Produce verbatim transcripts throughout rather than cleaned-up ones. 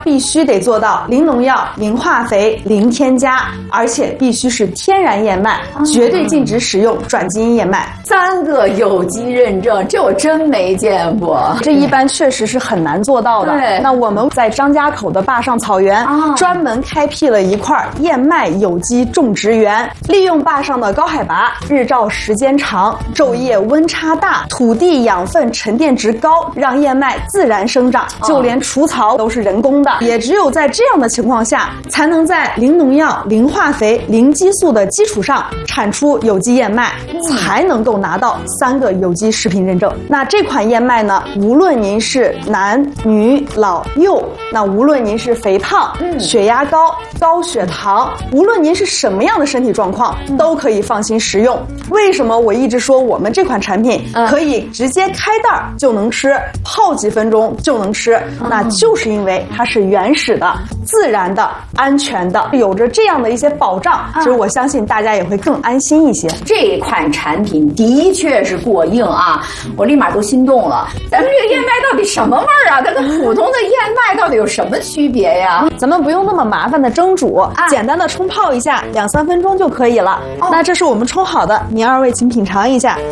必须得做到零农药、零化肥、零添加，而且必须是天然燕麦，绝对禁止使用转基因燕麦。 三个有机认证，这我真没见过。 这一般确实是很难做到的。 对， 那我们在张家口的坝上草原，啊、专门开辟了一块燕麦有机种植园，利用坝上的高海拔、日照时间长、昼夜温差大、土地养分沉淀值高，让燕麦自然生长，就连除草都是人工的。也只有在这样的情况下，才能在零农药、零化肥、零激素的基础上产出有机燕麦，才能够拿到三个有机食品认证。那这款燕麦呢，无论您是男女老幼，那无论您是肥胖、嗯、血压高、高血糖，无论您是什么样的身体状况，嗯、都可以放心食用。为什么我一直说我们这款产品可以直接开袋就能吃，泡几分钟就能吃？嗯、那就是因为它是原始的、自然的、安全的，有着这样的一些保障，其实我相信大家也会更安心一些。 这款产品的确是过硬啊，我立马都心动了。咱们这个燕麦到底什么味儿啊？它跟普通的燕麦到底有什么区别呀？ 咱们不用那么麻烦的蒸煮，啊、简单的冲泡一下，两三分钟就可以了。哦、那这是我们冲好的，您二位请品尝一下。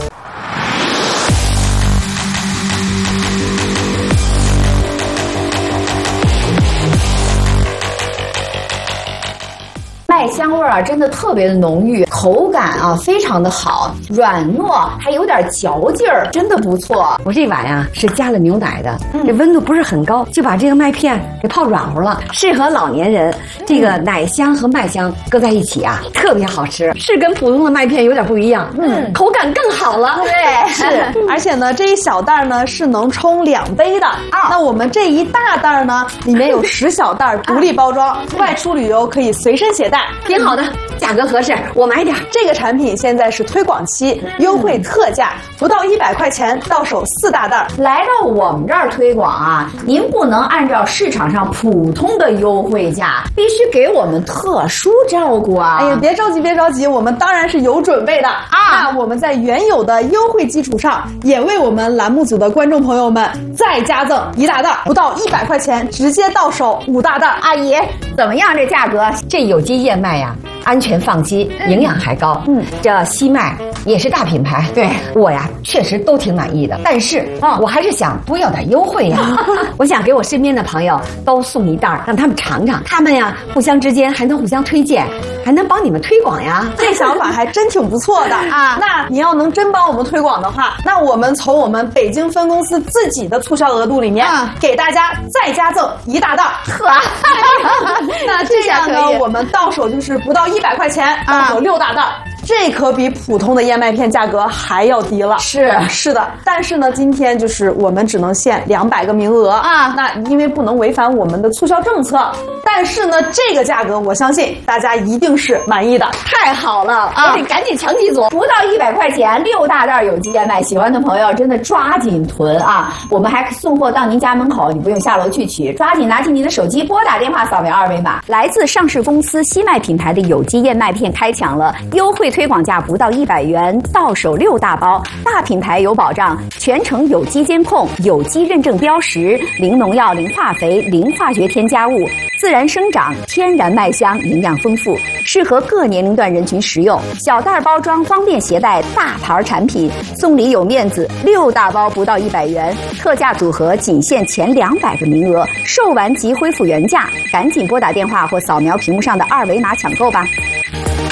麦香味儿啊，真的特别的浓郁，口感啊非常的好，软糯，还有点嚼劲儿，真的不错。 我这碗呀是加了牛奶的，嗯、这温度不是很高，就把这个麦片给泡软乎了，适合老年人。这个奶香和麦香搁在一起啊，特别好吃，是跟普通的麦片有点不一样，嗯，口感更好了。 对， 是，而且呢，这一小袋呢是能冲两杯的啊。那我们这一大袋呢，里面有十小袋独立包装，外出旅游可以随身携带。 挺好的，价格合适，我买点。 这个产品现在是推广期，优惠特价，不到一百块钱到手四大袋。 来到我们这儿推广啊，您不能按照市场上普通的优惠价，必须给我们特殊照顾啊！ 哎呀，别着急，别着急，我们当然是有准备的啊！那我们在原有的优惠基础上，也为我们栏目组的观众朋友们再加赠一大袋，不到一百块钱，直接到手五大袋。 阿姨，怎么样？这价格？ 这有机燕麦呀，安全放心，营养还高。嗯，这西麦也是大品牌， 对我呀确实都挺满意的。但是啊、哦，我还是想多要点优惠呀。我想给我身边的朋友都送一袋，让他们尝尝，他们呀互相之间还能互相推荐，还能帮你们推广呀。 这想法还真挺不错的啊！那你要能真帮我们推广的话，那我们从我们北京分公司自己的促销额度里面，啊、给大家再加赠一大袋。 呵， 那这样呢，我们到手就是不到一百块钱，到手六大袋。这可比普通的燕麦片价格还要低了。 是是的，但是呢，今天就是我们只能限两百个名额啊。那因为不能违反我们的促销政策，但是呢，这个价格我相信大家一定是满意的。 太好了啊！我得赶紧抢几组，不到一百块钱，六大袋有机燕麦，喜欢的朋友真的抓紧囤啊！我们还送货到您家门口，你不用下楼去取，抓紧拿起您的手机，拨打电话，扫描二维码。来自上市公司西麦品牌的有机燕麦片开抢了，优惠推广价不到一百元，到手六大包，大品牌有保障，全程有机监控，有机认证标识，零农药、零化肥、零化学添加物，自然生长，天然麦香，营养丰富，适合各年龄段人群食用。小袋包装方便携带，大牌产品，送礼有面子，六大包不到一百元，特价组合仅限前两百个名额，售完即恢复原价，赶紧拨打电话或扫描屏幕上的二维码抢购吧。